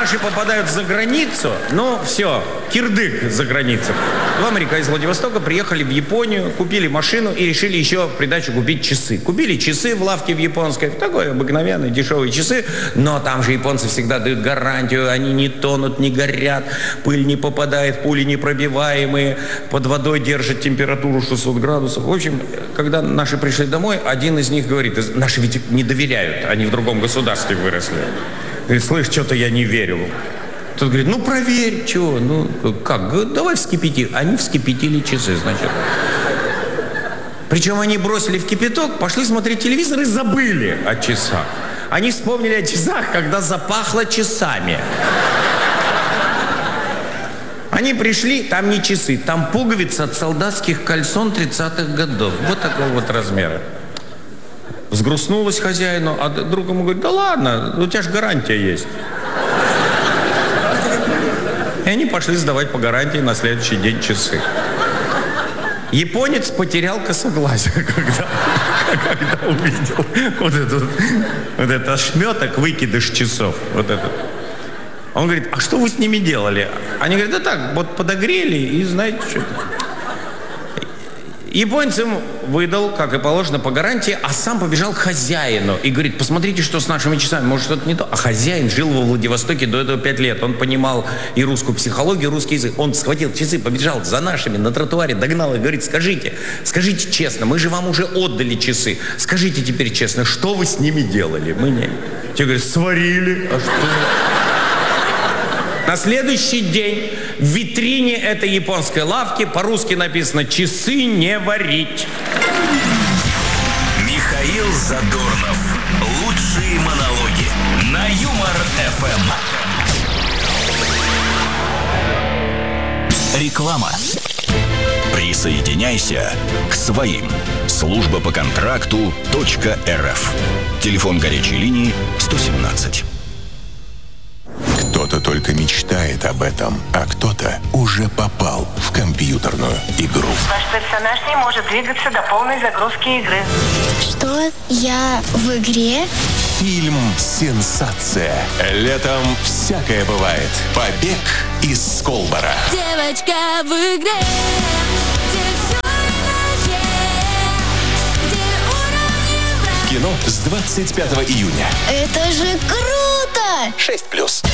наши попадают за границу, ну, все, кирдык за границей. Два моряка из Владивостока приехали в Японию, купили машину и решили еще в придачу купить часы. Купили часы в лавке в японской, такой обыкновенные дешевые часы, но там же японцы всегда дают гарантию, они не тонут, не горят, пыль не попадает, пули непробиваемые, под водой держат температуру 600 градусов. В общем, когда наши пришли домой, один из них говорит, наши ведь не доверяют, они в другом государстве выросли. Говорит, слышь, что-то я не верю. Тот говорит, ну проверь, чего, ну как, говорит, давай вскипяти. Они вскипятили часы, значит. Причем они бросили в кипяток, пошли смотреть телевизор и забыли о часах. Они вспомнили о часах, когда запахло часами. Они пришли, там не часы, там пуговицы от солдатских кальсон 30-х годов. Вот такого вот размера. Взгрустнулась хозяину, а друг ему говорит, да ладно, у тебя же гарантия есть. И они пошли сдавать по гарантии на следующий день часы. Японец потерял косоглазие, когда увидел вот этот ошметок, выкидыш часов. Вот этот. Он говорит, а что вы с ними делали? Они говорят, да так, вот подогрели и знаете что. Японец им выдал, как и положено, по гарантии, а сам побежал к хозяину и говорит, посмотрите, что с нашими часами, может, что-то не то. А хозяин жил во Владивостоке до этого 5 лет. Он понимал и русскую психологию, и русский язык. Он схватил часы, побежал за нашими на тротуаре, догнал и говорит, скажите честно, мы же вам уже отдали часы. Скажите теперь честно, что вы с ними делали? Мы не... Те говорят, сварили. А что? На следующий день в витрине этой японской лавки по-русски написано «Часы не варить». Михаил Задорнов. Лучшие монологи на Юмор-ФМ. Реклама. Присоединяйся к своим. Служба по контракту .рф. Телефон горячей линии 117. Кто-то только мечтает об этом, а кто-то уже попал в компьютерную игру. Ваш персонаж не может двигаться до полной загрузки игры. Что? Я в игре? Фильм «Сенсация». Летом всякое бывает. Побег из Сколбора. Девочка в игре, где все иначе, где уровни враг. Кино с 25 июня. Это же круто! 6+.